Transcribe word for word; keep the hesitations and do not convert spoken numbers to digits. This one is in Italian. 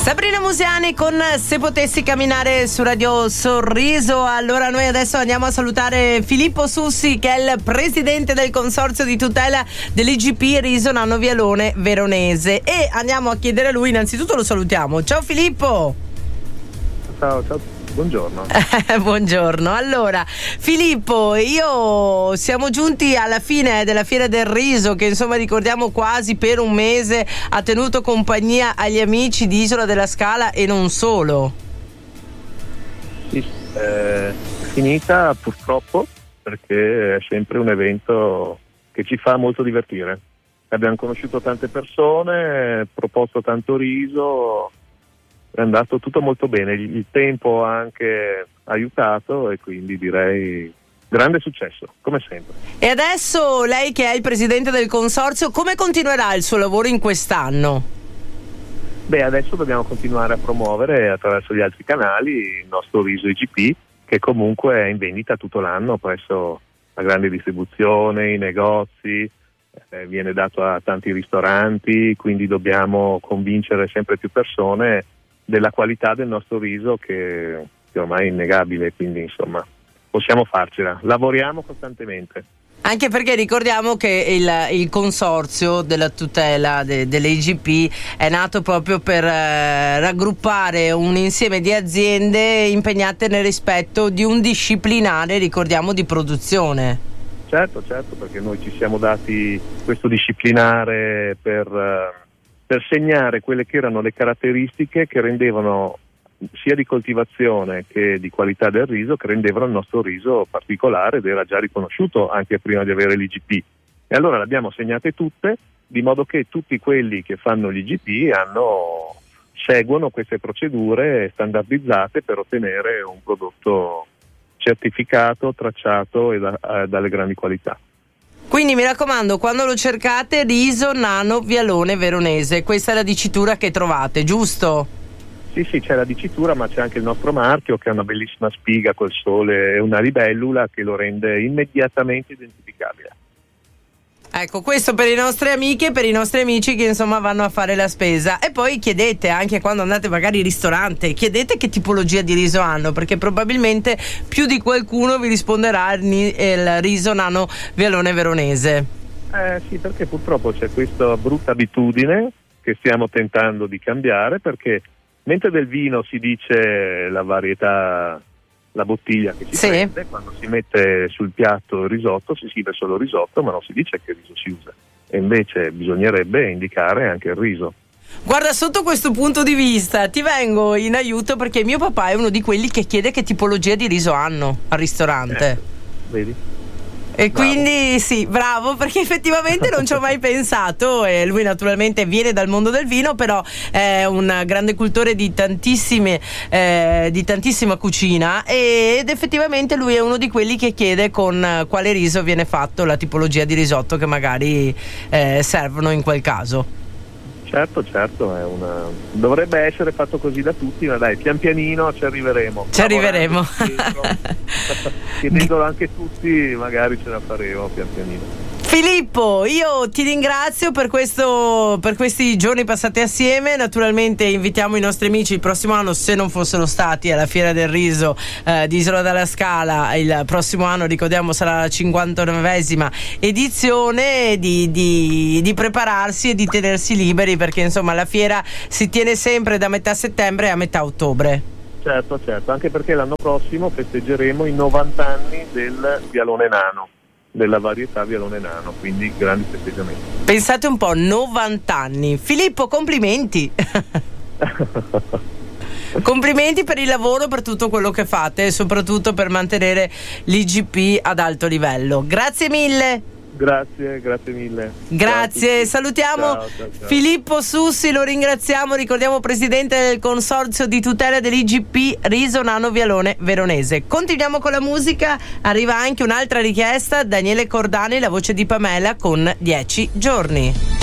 Sabrina Musiani con Se potessi camminare su Radio Sorriso. Allora noi adesso andiamo a salutare Filippo Sussi, che è il presidente del consorzio di tutela dell'I G P Riso Nano Vialone Veronese, e andiamo a chiedere a lui, innanzitutto lo salutiamo. Ciao Filippo. Ciao, ciao, buongiorno. Buongiorno. Allora Filippo, io siamo giunti alla fine della Fiera del Riso, che insomma ricordiamo quasi per un mese ha tenuto compagnia agli amici di Isola della Scala e non solo. Sì, è finita purtroppo, perché è sempre un evento che ci fa molto divertire. Abbiamo conosciuto tante persone, proposto tanto riso, è andato tutto molto bene, il tempo ha anche aiutato e quindi direi grande successo, come sempre. E adesso lei, che è il presidente del consorzio, come continuerà il suo lavoro in quest'anno? Beh, adesso dobbiamo continuare a promuovere attraverso gli altri canali il nostro riso I G P, che comunque è in vendita tutto l'anno presso la grande distribuzione, i negozi, eh, viene dato a tanti ristoranti, quindi dobbiamo convincere sempre più persone della qualità del nostro riso, che, che ormai è innegabile, quindi insomma possiamo farcela, lavoriamo costantemente. Anche perché ricordiamo che il, il consorzio della tutela de, delle I G P è nato proprio per eh, raggruppare un insieme di aziende impegnate nel rispetto di un disciplinare, ricordiamo, di produzione. Certo, certo, perché noi ci siamo dati questo disciplinare per... Eh, per segnare quelle che erano le caratteristiche che rendevano, sia di coltivazione che di qualità del riso, che rendevano il nostro riso particolare ed era già riconosciuto anche prima di avere l'I G P. E allora le abbiamo segnate tutte, di modo che tutti quelli che fanno l'I G P hanno, seguono queste procedure standardizzate per ottenere un prodotto certificato, tracciato e da, eh, dalle grandi qualità. Quindi mi raccomando, quando lo cercate, Riso Nano Vialone Veronese, questa è la dicitura che trovate, giusto? Sì, sì, c'è la dicitura, ma c'è anche il nostro marchio, che è una bellissima spiga col sole e una libellula che lo rende immediatamente identificabile. Ecco, questo per i nostri amiche e per i nostri amici che insomma vanno a fare la spesa. E poi chiedete, anche quando andate magari al ristorante, chiedete che tipologia di riso hanno, perché probabilmente più di qualcuno vi risponderà il, il Riso Nano Vialone Veronese. Eh sì, perché purtroppo c'è questa brutta abitudine che stiamo tentando di cambiare, perché mentre del vino si dice la varietà, la bottiglia che si sì. prende, quando si mette sul piatto il risotto si scrive solo risotto, ma non si dice che riso si usa, e invece bisognerebbe indicare anche il riso. Guarda, sotto questo punto di vista ti vengo in aiuto, perché mio papà è uno di quelli che chiede che tipologia di riso hanno al ristorante. Eh, vedi? E Bravo. Quindi sì, bravo, perché effettivamente non ci ho mai pensato, e lui naturalmente viene dal mondo del vino, però è un grande cultore di tantissime eh, di tantissima cucina, ed effettivamente lui è uno di quelli che chiede con quale riso viene fatto la tipologia di risotto che magari eh, servono in quel caso. Certo, certo, è una... dovrebbe essere fatto così da tutti, ma dai, pian pianino ci arriveremo. Ci arriveremo. Chiedendolo anche tutti, magari ce la faremo pian pianino. Filippo, io ti ringrazio per questo, per questi giorni passati assieme. Naturalmente invitiamo i nostri amici il prossimo anno, se non fossero stati alla Fiera del Riso eh, di Isola della Scala. Il prossimo anno, ricordiamo, sarà la cinquantanovesima edizione, di, di, di prepararsi e di tenersi liberi, perché insomma la fiera si tiene sempre da metà settembre a metà ottobre. Certo, certo, anche perché l'anno prossimo festeggeremo i novanta anni del Vialone Nano, della varietà Vialone Nano, quindi grandi festeggiamenti. Pensate un po', novanta anni. Filippo, complimenti. Complimenti per il lavoro, per tutto quello che fate e soprattutto per mantenere l'I G P ad alto livello. Grazie mille. Grazie, grazie mille. Grazie, salutiamo ciao, ciao, ciao. Filippo Sussi, lo ringraziamo, ricordiamo presidente del consorzio di tutela dell'I G P Riso Nano Vialone Veronese. Continuiamo con la musica, arriva anche un'altra richiesta, Daniele Cordani, la voce di Pamela con dieci giorni.